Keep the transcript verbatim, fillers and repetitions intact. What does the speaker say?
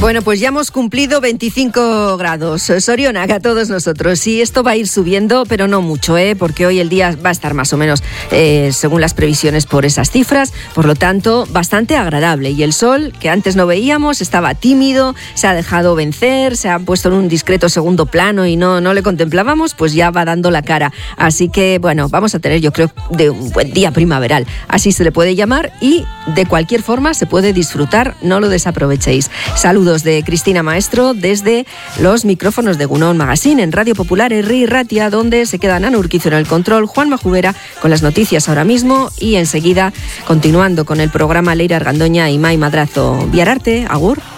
Bueno, pues ya hemos cumplido veinticinco grados. Sorionak a todos nosotros. Sí, esto va a ir subiendo, pero no mucho, ¿eh? Porque hoy el día va a estar más o menos, eh, según las previsiones, por esas cifras. Por lo tanto, bastante agradable. Y el sol, que antes no veíamos, estaba tímido, se ha dejado vencer, se ha puesto en un discreto segundo plano y no, no le contemplábamos, pues ya va dando la cara. Así que, bueno, vamos a tener, yo creo, de un buen día primaveral. Así se le puede llamar y, de cualquier forma, se puede disfrutar. No lo desaprovechéis. Saludos de Cristina Maestro desde los micrófonos de Egunon Magazine en Radio Popular Herri Ratia, donde se queda Ana Urquizo en el control, Juan Majubera con las noticias ahora mismo y enseguida continuando con el programa Leire Argandoña y Mai Madrazo. Viararte, agur.